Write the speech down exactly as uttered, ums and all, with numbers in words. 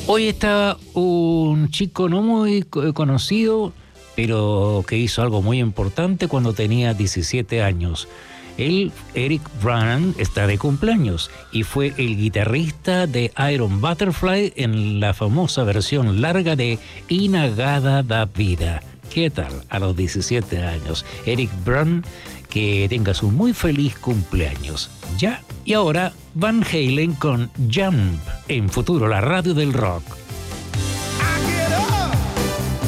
Hoy está un chico no muy conocido, pero que hizo algo muy importante cuando tenía diecisiete años. Él, Eric Brannan, está de cumpleaños y fue el guitarrista de Iron Butterfly en la famosa versión larga de Inagada da Vida. ¿Qué tal? A los diecisiete años. Eric Brannan, que tengas un muy feliz cumpleaños. Ya. Y ahora, Van Halen con Jump, en Futuro, la radio del rock.